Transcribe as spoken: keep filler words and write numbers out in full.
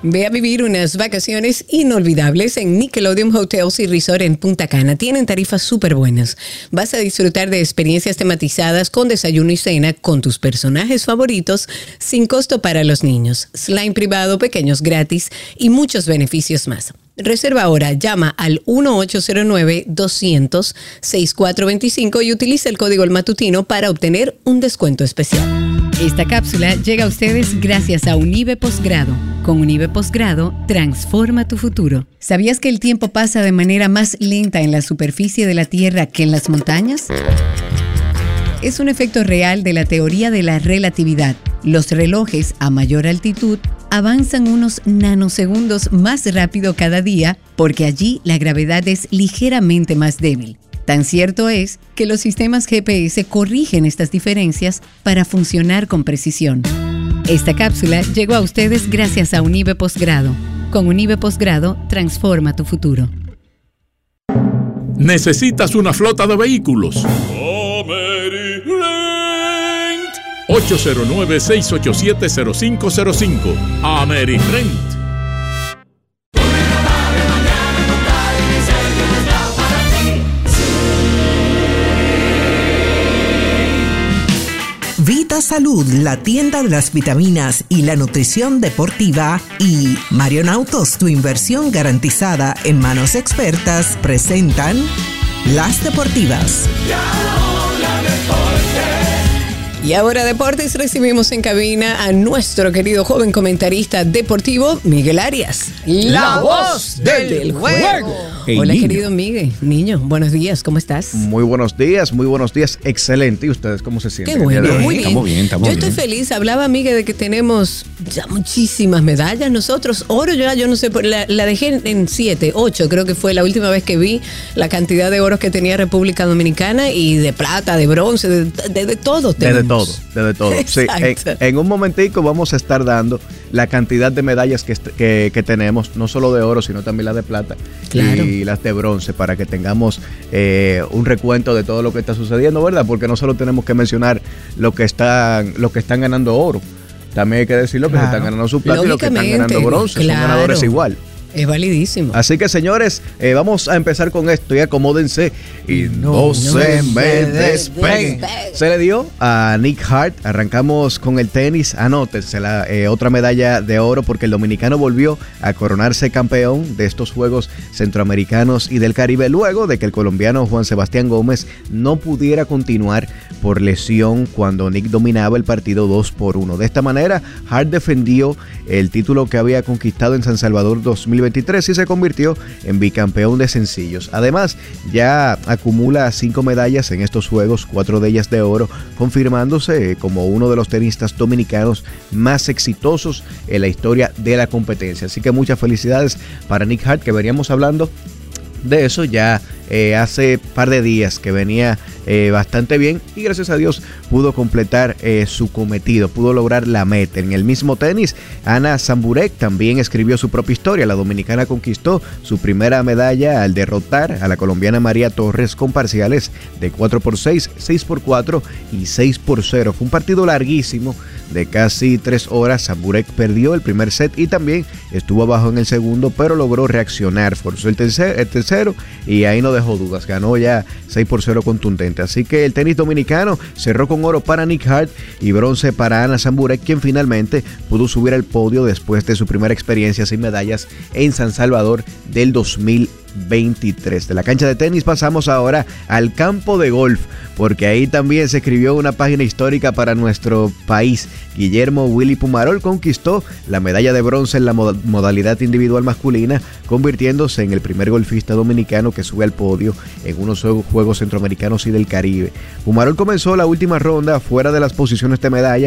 Ve a vivir unas vacaciones inolvidables en Nickelodeon Hotels y Resort en Punta Cana. Tienen tarifas súper buenas. Vas a disfrutar de experiencias tematizadas con desayuno y cena con tus personajes favoritos sin costo para los niños. Slime privado, pequeños gratis y muchos beneficios más. Reserva ahora, llama al uno ocho cero nueve, doscientos, sesenta y cuatro veinticinco y utiliza el código El Matutino para obtener un descuento especial. Esta cápsula llega a ustedes gracias a Unive Posgrado. Con Unive Posgrado, transforma tu futuro. ¿Sabías que el tiempo pasa de manera más lenta en la superficie de la Tierra que en las montañas? Es un efecto real de la teoría de la relatividad. Los relojes a mayor altitud avanzan unos nanosegundos más rápido cada día porque allí la gravedad es ligeramente más débil. Tan cierto es que los sistemas G P S corrigen estas diferencias para funcionar con precisión. Esta cápsula llegó a ustedes gracias a Unive Posgrado. Con Unive Posgrado, transforma tu futuro. ¿Necesitas una flota de vehículos? ocho cero nueve, seis ocho siete, cero cinco cero cinco. AmeriRent. Vita Salud, la tienda de las vitaminas y la nutrición deportiva, y Marion Autos, tu inversión garantizada en manos expertas, presentan Las Deportivas. Y ahora Deportes, recibimos en cabina a nuestro querido joven comentarista deportivo, Miguel Arias. La voz del, del juego. juego. Hey, Hola, niño. Querido Miguel. Niño, buenos días, ¿cómo estás? Muy buenos días, muy buenos días. Excelente. ¿Y ustedes cómo se sienten? Qué bueno, muy bien. Estamos bien, estamos Yo bien. estoy feliz. Hablaba, Miguel, de que tenemos ya muchísimas medallas. Nosotros, oro ya, yo no sé, la, la dejé en siete, ocho, creo que fue la última vez que vi la cantidad de oros que tenía República Dominicana, y de plata, de bronce, de, de, de todo tenemos. De todo. Desde todo. Sí, en, en un momentico vamos a estar dando la cantidad de medallas que, que, que tenemos, no solo de oro, sino también las de plata, claro, y las de bronce, para que tengamos eh, un recuento de todo lo que está sucediendo, ¿verdad? Porque no solo tenemos que mencionar lo que están, lo que están ganando oro, también hay que decir lo que claro, se están ganando su plata y lo que están ganando bronce, claro, son ganadores igual. Es validísimo. Así que, señores, eh, vamos a empezar con esto y acomódense y no, no se me despeguen. Se le dio a Nick Hart. Arrancamos con el tenis. Anótense la eh, otra medalla de oro, porque el dominicano volvió a coronarse campeón de estos Juegos Centroamericanos y del Caribe, luego de que el colombiano Juan Sebastián Gómez no pudiera continuar por lesión cuando Nick dominaba el partido dos por uno. De esta manera, Hart defendió el título que había conquistado en San Salvador dos mil veintitrés y se convirtió en bicampeón de sencillos. Además, ya acumula cinco medallas en estos juegos, cuatro de ellas de oro, confirmándose como uno de los tenistas dominicanos más exitosos en la historia de la competencia. Así que muchas felicidades para Nick Hart, que veníamos hablando de eso ya eh, hace par de días, que venía eh, bastante bien, y gracias a Dios pudo completar eh, su cometido, pudo lograr la meta. En el mismo tenis, Ana Samburek también escribió su propia historia. La dominicana conquistó su primera medalla al derrotar a la colombiana María Torres con parciales de cuatro por seis, seis por cuatro y seis por cero. Fue un partido larguísimo de casi tres horas. Samburek perdió el primer set y también estuvo abajo en el segundo, pero logró reaccionar, forzó el tercer, el tercero y ahí no dejó dudas, ganó ya seis por cero contundente. Así que el tenis dominicano cerró con oro para Nick Hart y bronce para Ana Samburek, quien finalmente pudo subir al podio después de su primera experiencia sin medallas en San Salvador del dos mil veintitrés. De la cancha de tenis pasamos ahora al campo de golf, porque ahí también se escribió una página histórica para nuestro país. Guillermo Willy Pumarol conquistó la medalla de bronce en la modalidad individual masculina, convirtiéndose en el primer golfista dominicano que sube al podio en unos Juegos Centroamericanos y del Caribe. Pumarol comenzó la última ronda fuera de las posiciones de medalla